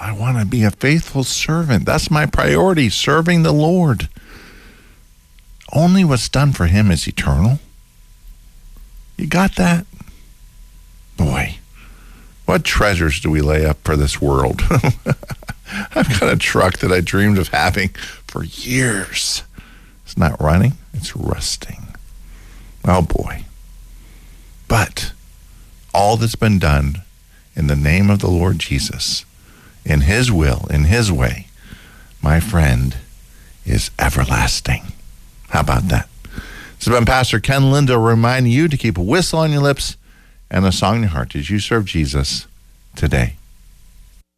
I want to be a faithful servant. That's my priority, serving the Lord. Only what's done for him is eternal. You got that? Boy, what treasures do we lay up for this world? I've got a truck that I dreamed of having for years. It's not running, it's rusting. Oh boy. But all that's been done in the name of the Lord Jesus, in his will, in his way, my friend, is everlasting. How about that? This has been Pastor Ken Lindo reminding you to keep a whistle on your lips and a song in your heart as you serve Jesus today.